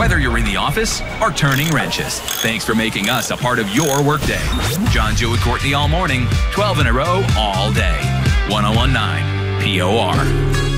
Whether you're in the office or turning wrenches, thanks for making us a part of your workday. John, Joe, and Courtney all morning, 12 in a row, all day. 101.9 POR.